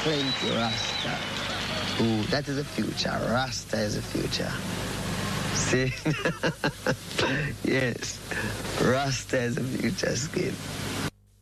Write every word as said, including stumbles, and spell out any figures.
plenty Rasta. Ooh, that is the future. Rasta is the future. See? Yes. Rasta is the future skin.